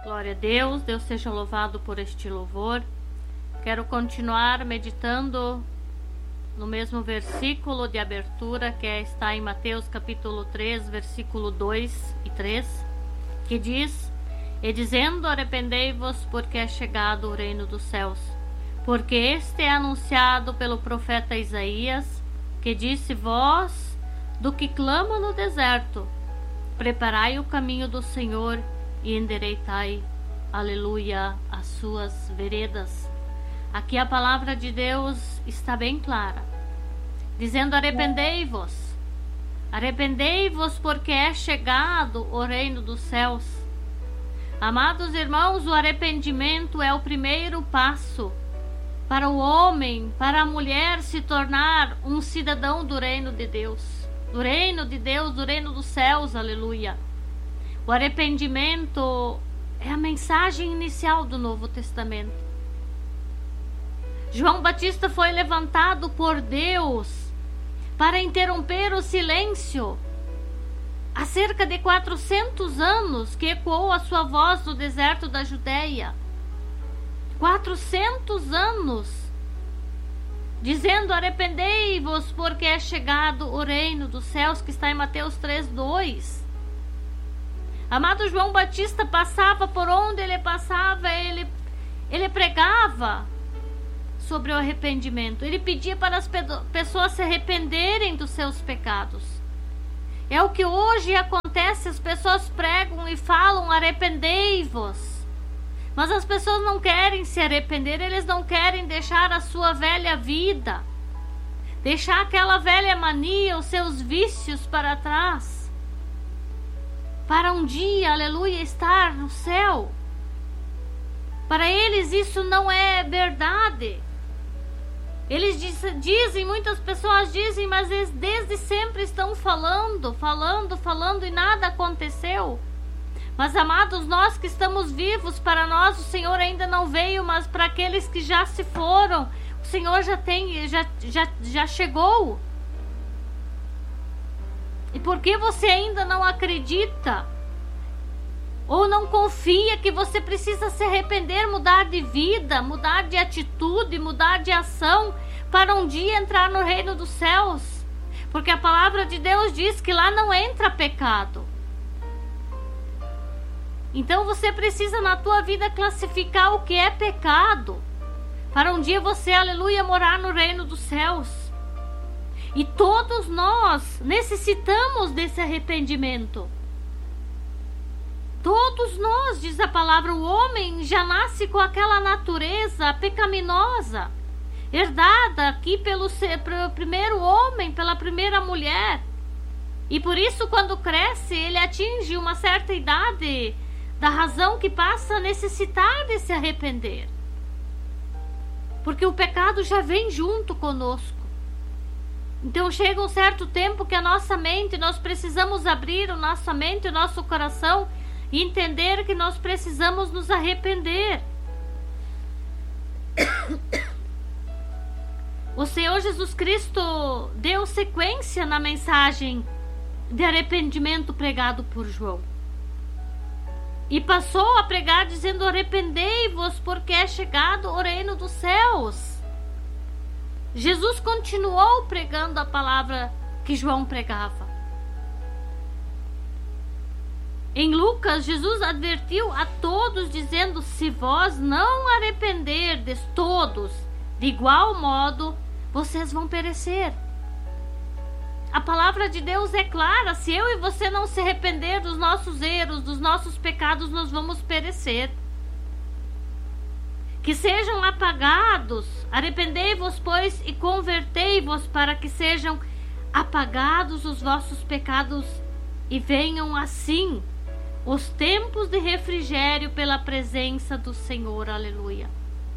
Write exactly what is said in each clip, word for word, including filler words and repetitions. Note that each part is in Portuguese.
Glória a Deus, Deus seja louvado por este louvor. Quero continuar meditando no mesmo versículo de abertura que está em Mateus capítulo três, versículo dois e três, que diz: E dizendo, arrependei-vos, porque é chegado o reino dos céus. Porque este é anunciado pelo profeta Isaías, que disse: Vós, do que clama no deserto, preparai o caminho do Senhor e endireitai, aleluia, as suas veredas. Aqui a palavra de Deus está bem clara, dizendo: arrependei-vos, arrependei-vos, porque é chegado o reino dos céus. Amados irmãos, o arrependimento é o primeiro passo para o homem, para a mulher se tornar um cidadão do reino de Deus, do reino de Deus, do reino dos céus, aleluia. O arrependimento é a mensagem inicial do Novo Testamento. João Batista foi levantado por Deus para interromper o silêncio há cerca de quatrocentos anos que ecoou a sua voz no deserto da Judeia. quatrocentos anos dizendo: arrependei-vos, porque é chegado o reino dos céus, que está em Mateus três, dois. Amado, João Batista passava por onde ele passava, ele, ele pregava sobre o arrependimento. Ele pedia para as pessoas se arrependerem dos seus pecados. É o que hoje acontece, as pessoas pregam e falam: arrependei-vos. Mas as pessoas não querem se arrepender, eles não querem deixar a sua velha vida, deixar aquela velha mania, os seus vícios para trás, para um dia, aleluia, estar no céu. Para eles isso não é verdade. Eles diz, dizem, muitas pessoas dizem, mas eles desde sempre estão falando, falando, falando e nada aconteceu. Mas, amados, nós que estamos vivos, para nós o Senhor ainda não veio, mas para aqueles que já se foram, o Senhor já tem, já, já, já chegou. E por que você ainda não acredita? Ou não confia que você precisa se arrepender, mudar de vida, mudar de atitude, mudar de ação, para um dia entrar no reino dos céus? Porque a palavra de Deus diz que lá não entra pecado. Então você precisa na tua vida classificar o que é pecado, para um dia você, aleluia, morar no reino dos céus. E todos nós necessitamos desse arrependimento. Todos nós, diz a palavra, o homem já nasce com aquela natureza pecaminosa, herdada aqui pelo, pelo primeiro homem, pela primeira mulher. E por isso, quando cresce, ele atinge uma certa idade, da razão que passa a necessitar de se arrepender. Porque o pecado já vem junto conosco. Então chega um certo tempo que a nossa mente, nós precisamos abrir a nossa mente, o nosso coração, e entender que nós precisamos nos arrepender. O Senhor Jesus Cristo deu sequência na mensagem de arrependimento pregado por João. E passou a pregar dizendo: arrependei-vos, porque é chegado o reino dos céus. Jesus continuou pregando a palavra que João pregava. Em Lucas, Jesus advertiu a todos dizendo: se vós não arrependerdes todos, de igual modo, vocês vão perecer. A palavra de Deus é clara: se eu e você não se arrepender dos nossos erros, dos nossos pecados, nós vamos perecer. Que sejam apagados, arrependei-vos, pois, e convertei-vos, para que sejam apagados os vossos pecados e venham assim os tempos de refrigério pela presença do Senhor, aleluia.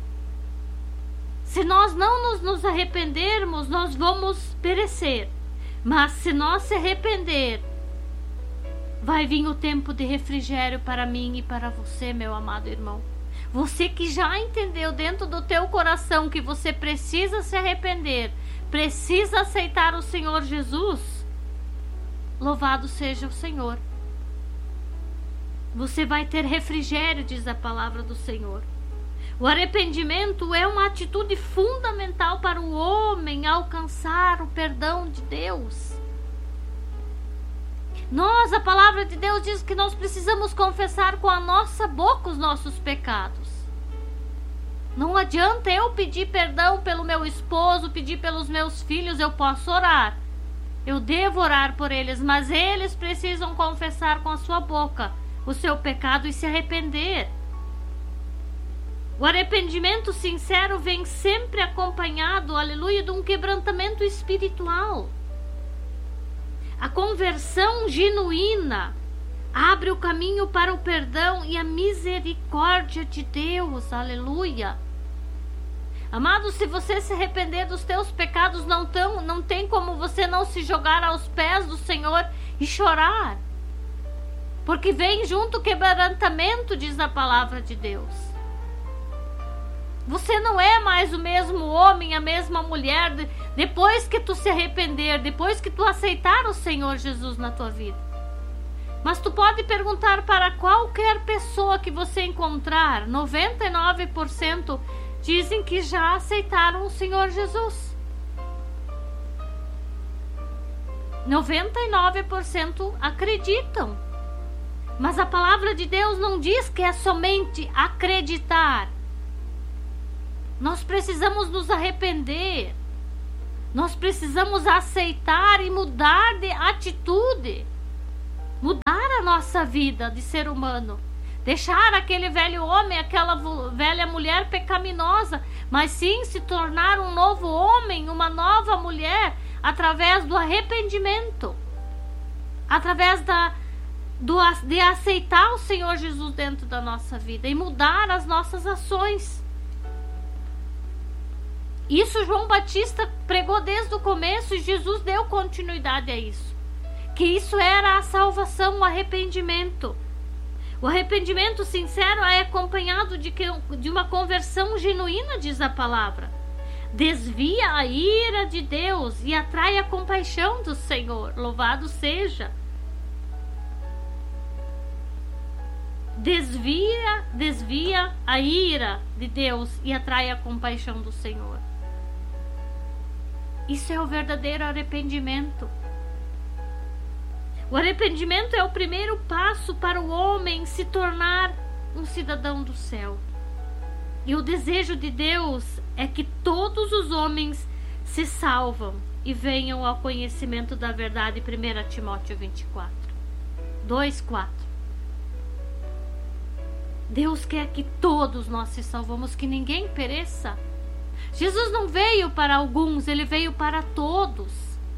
Se nós não nos, nos arrependermos, nós vamos perecer. Mas se nós se arrepender, vai vir o tempo de refrigério para mim e para você, meu amado irmão. Você que já entendeu dentro do teu coração que você precisa se arrepender, precisa aceitar o Senhor Jesus, louvado seja o Senhor. você vai ter refrigério, diz a palavra do Senhor. O arrependimento é uma atitude fundamental para o homem alcançar o perdão de Deus. Nós, a palavra de Deus diz que nós precisamos confessar com a nossa boca os nossos pecados. Não adianta eu pedir perdão pelo meu esposo, pedir pelos meus filhos, eu posso orar. Eu devo orar por eles, mas eles precisam confessar com a sua boca o seu pecado e se arrepender. O arrependimento sincero vem sempre acompanhado, aleluia, de um quebrantamento espiritual. A conversão genuína abre o caminho para o perdão e a misericórdia de Deus, aleluia. Amado, se você se arrepender dos teus pecados, não, tão, não tem como você não se jogar aos pés do Senhor e chorar. Porque vem junto o quebrantamento, diz a palavra de Deus. Você não é mais o mesmo homem, a mesma mulher, depois que tu se arrepender, depois que tu aceitar o Senhor Jesus na tua vida. Mas tu pode perguntar para qualquer pessoa que você encontrar, noventa e nove por cento dizem que já aceitaram o Senhor Jesus. noventa e nove por cento acreditam. Mas a palavra de Deus não diz que é somente acreditar. Nós precisamos nos arrepender. Nós precisamos aceitar e mudar de atitude. Mudar a nossa vida de ser humano. Deixar aquele velho homem, aquela velha mulher pecaminosa, mas sim se tornar um novo homem, uma nova mulher, através do arrependimento. Através da, do, de aceitar o Senhor Jesus dentro da nossa vida e mudar as nossas ações. Isso João Batista pregou desde o começo e Jesus deu continuidade a isso. Que isso era a salvação, o arrependimento. O arrependimento sincero é acompanhado de, que, de uma conversão genuína, diz a palavra. Desvia a ira de Deus e atrai a compaixão do Senhor. Louvado seja. Desvia, desvia a ira de Deus e atrai a compaixão do Senhor. Isso é o verdadeiro arrependimento. O arrependimento é o primeiro passo para o homem se tornar um cidadão do céu. E o desejo de Deus é que todos os homens se salvam e venham ao conhecimento da verdade. primeira Timóteo vinte e quatro, dois, quatro. Deus quer que todos nós se salvamos, que ninguém pereça. Jesus não veio para alguns, ele veio para todos.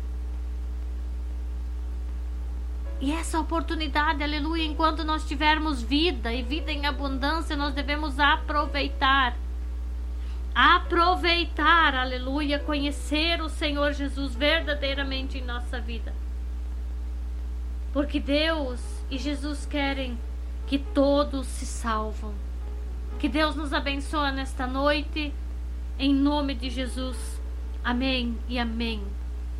E essa oportunidade, aleluia, enquanto nós tivermos vida e vida em abundância, nós devemos aproveitar. Aproveitar, aleluia, conhecer o Senhor Jesus verdadeiramente em nossa vida. Porque Deus e Jesus querem que todos se salvam. Que Deus nos abençoe nesta noite. Em nome de Jesus. Amém e amém.